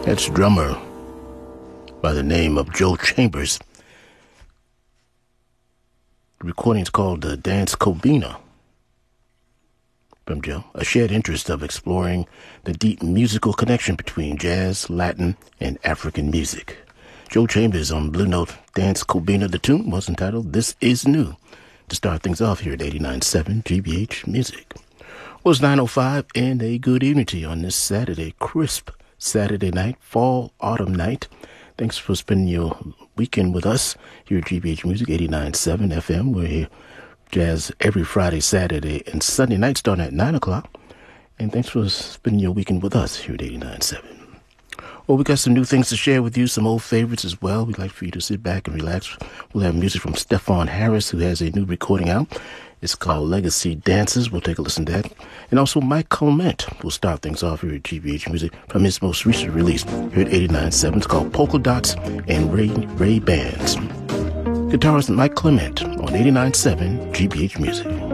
That's drummer by the name of Joe Chambers. The recording's called Dance Cobina from Joe, a shared interest of exploring the deep musical connection between jazz, Latin, and African music. Joe Chambers on Blue Note, Dance Cobina. The tune was entitled This Is New, to start things off here at 89.7 GBH Music. Well, it's 9:05 and a good evening to you on this Saturday, crisp Saturday night, fall, autumn night. Thanks for spending your weekend with us here at GBH Music 89.7 FM. We're here jazz every Friday, Saturday, and Sunday night starting at 9 o'clock. And thanks for spending your weekend with us here at 89.7. Well, we got some new things to share with you, some old favorites as well. We'd like for you to sit back and relax. We'll have music from Stephon Harris, who has a new recording out. It's called Legacy Dances. We'll take a listen to that. And also Mike Clement will start things off here at GBH Music from his most recent release here at 89.7. It's called Polka Dots and Ray Bands. Guitarist Mike Clement on 89.7 GBH Music.